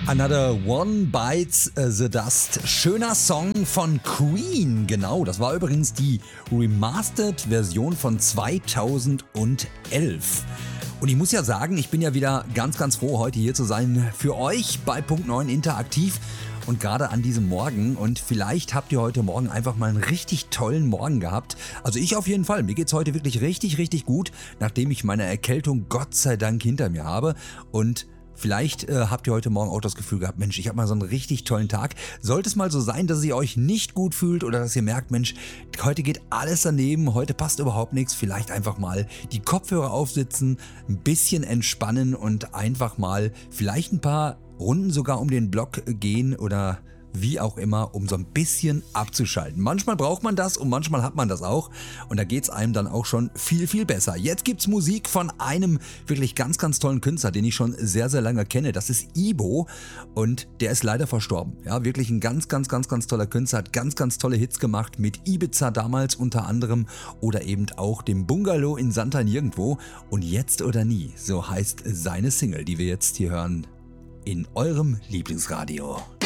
Another One Bites the Dust. Schöner Song von Queen, genau. Das war übrigens die Remastered-Version von 2011. Und ich muss ja sagen, ich bin ja wieder ganz, ganz froh, heute hier zu sein für euch bei Punkt 9 Interaktiv. Und gerade an diesem Morgen, und vielleicht habt ihr heute Morgen einfach mal einen richtig tollen Morgen gehabt. Also ich auf jeden Fall, mir geht's heute wirklich richtig, richtig gut, nachdem ich meine Erkältung Gott sei Dank hinter mir habe. Und vielleicht habt ihr heute Morgen auch das Gefühl gehabt, Mensch, ich habe mal so einen richtig tollen Tag. Sollte es mal so sein, dass ihr euch nicht gut fühlt oder dass ihr merkt, Mensch, heute geht alles daneben, heute passt überhaupt nichts, vielleicht einfach mal die Kopfhörer aufsitzen, ein bisschen entspannen und einfach mal vielleicht ein paar Runden sogar um den Block gehen oder wie auch immer, um so ein bisschen abzuschalten. Manchmal braucht man das und manchmal hat man das auch und da geht's einem dann auch schon viel, viel besser. Jetzt gibt's Musik von einem wirklich ganz, ganz tollen Künstler, den ich schon sehr, sehr lange kenne. Das ist Ibo und der ist leider verstorben. Ja, wirklich ein ganz, ganz, ganz, ganz toller Künstler, hat ganz, ganz tolle Hits gemacht mit Ibiza damals unter anderem oder eben auch dem Bungalow in Santa Nirgendwo und Jetzt oder Nie, so heißt seine Single, die wir jetzt hier hören in eurem Lieblingsradio.